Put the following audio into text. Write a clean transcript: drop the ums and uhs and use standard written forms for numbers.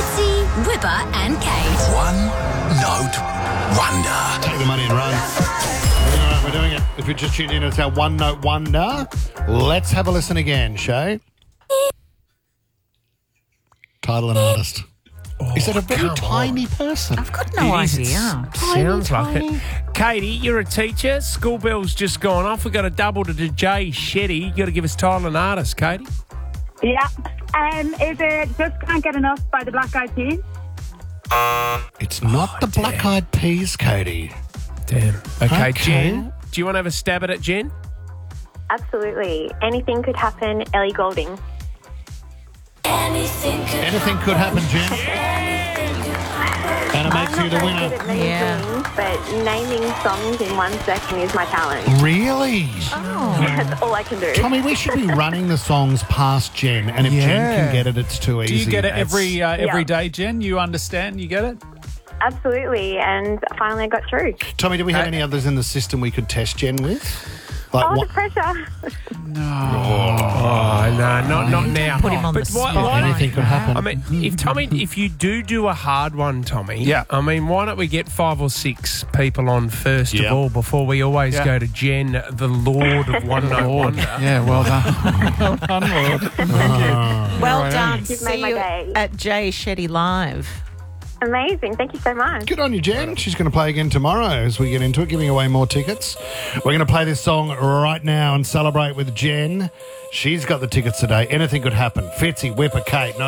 Fitzy, Whipper and Kate. One Note Wonder. Take the money and run. All right, we're doing it. If you're just tuned in, it's our One Note Wonder. Let's have a listen again, Shay. Title and artist. Is it a very tiny person? I've got no idea. Sounds like it. Katie, you're a teacher. School bell's just gone off. We've got a double to Jay Shetty. You got to give us title and artist, Katie. Yeah. Is it Just Can't Get Enough by the Black Eyed Peas? It's not the Black Eyed Peas, Katie. Damn. Okay, Okay. Jen, do you want to have a stab at it, Jen? Absolutely. Anything could happen, Ellie Goulding. Anything could happen, Jen. And it makes you the I'm not winner. very good at many Yeah. things, but naming songs in 1 second is my talent. Really? That's all I can do. Tommy, we should be running the songs past Jen, and if Jen Yeah. can get it, it's too easy. Do you get it That's- every day, Jen? You understand? You get it? Absolutely, and finally I got through. Tommy, do we have any others in the system we could test Jen with? Like Oh, what? the pressure. Oh, no, not now. Put him on But the why- spot. why don't- Anything could happen. I mean, if you do a hard one, Tommy, Yeah. I mean, why don't we get 5 or 6 people on first Yeah. of all before we always Yeah. go to Jen, the Lord of One Note Wonder? Yeah, well done. Well done, Lord. Well done. You've See made my you day. at Jay Shetty Live. Amazing. Thank you so much. Good on you, Jen. She's going to play again tomorrow as we get into it, giving away more tickets. We're going to play this song right now and celebrate with Jen. She's got the tickets today. Anything could happen. Fitzy, Whipper, Kate.